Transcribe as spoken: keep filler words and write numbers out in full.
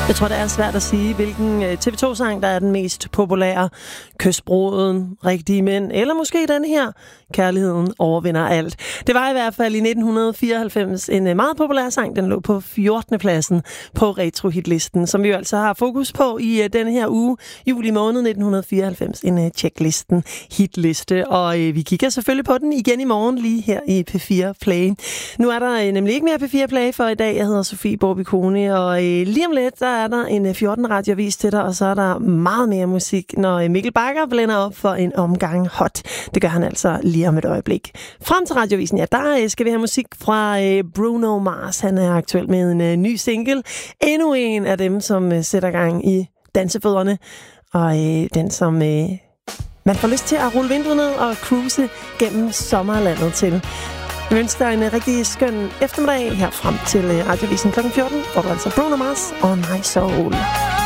Jeg tror, det er svært at sige, hvilken T V to-sang, der er den mest populære. Kysbruden, Rigtige Mænd, eller måske den her, Kærligheden overvinder alt. Det var i hvert fald i nitten fireoghalvfems en meget populær sang. Den lå på fjortende pladsen på retro-hitlisten, som vi jo altså har fokus på i denne her uge, juli måned nitten fireoghalvfems, en checklisten hitliste. Og vi kigger selvfølgelig på den igen i morgen, lige her i P fire Play. Nu er der nemlig ikke mere P fire Play for i dag. Jeg hedder Sofie Borbikone, og lige om lidt, der er der en fjorten radiovis til dig, og så er der meget mere musik, når Mikkel Bakker blænder op for en omgang hot. Det gør han altså lige om et øjeblik. Frem til radiovisen, ja, der skal vi have musik fra Bruno Mars. Han er aktuel med en ny single. Endnu en af dem, som sætter gang i dansefødderne, og den, som man får lyst til at rulle vinduet ned og cruise gennem sommerlandet til. Jeg ønsker dig en rigtig skøn eftermiddag her frem til radiovisen klokken fjorten, hvor du altså Bruno Mars On My Soul.